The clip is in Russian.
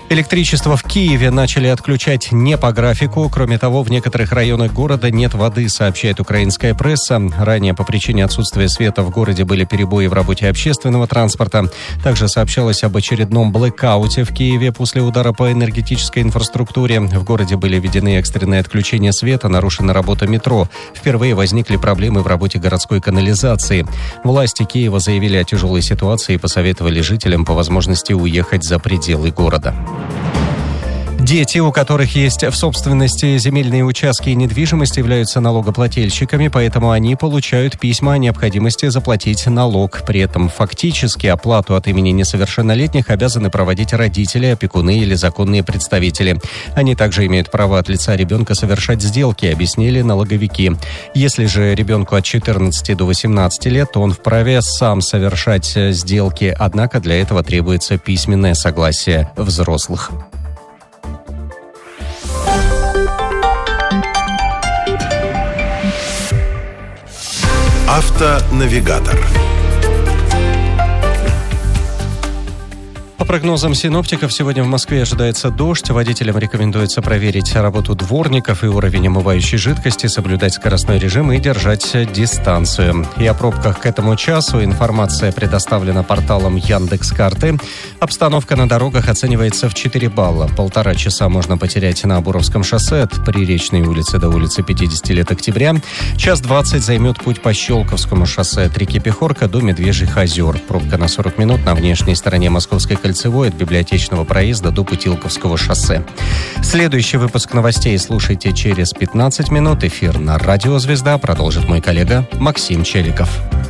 Электричество в Киеве начали отключать не по графику. Кроме того, в некоторых районах города нет воды, сообщает украинская пресса. Ранее по причине отсутствия света в городе были перебои в работе общественного транспорта. Также сообщалось об очередном блэкауте в Киеве после удара по энергетической инфраструктуре. В городе были введены экстренные отключения света, нарушена работа метро. Впервые возникли проблемы в работе городской канализации. Власти Киева заявили о тяжелой ситуации и посоветовали жителям по возможности уехать за пределы города. Дети, у которых есть в собственности земельные участки и недвижимость, являются налогоплательщиками, поэтому они получают письма о необходимости заплатить налог. При этом фактически оплату от имени несовершеннолетних обязаны проводить родители, опекуны или законные представители. Они также имеют право от лица ребенка совершать сделки, объяснили налоговики. Если же ребенку от 14 до 18 лет, то он вправе сам совершать сделки, однако для этого требуется письменное согласие взрослых. Автонавигатор. По прогнозам синоптиков, сегодня в Москве ожидается дождь. Водителям рекомендуется проверить работу дворников и уровень омывающей жидкости, соблюдать скоростной режим и держать дистанцию. И о пробках к этому часу информация предоставлена порталом Яндекс.Карты. Обстановка на дорогах оценивается в 4 балла. 1,5 часа можно потерять на Буровском шоссе от Приречной улицы до улицы 50 лет октября. 1:20 займет путь по Щелковскому шоссе от реки Пехорка до Медвежьих озер. Пробка на 40 минут на внешней стороне Московской кольцевой от Библиотечного проезда до Путилковского шоссе. Следующий выпуск новостей слушайте через 15 минут. Эфир на Радио Звезда продолжит мой коллега Максим Челиков.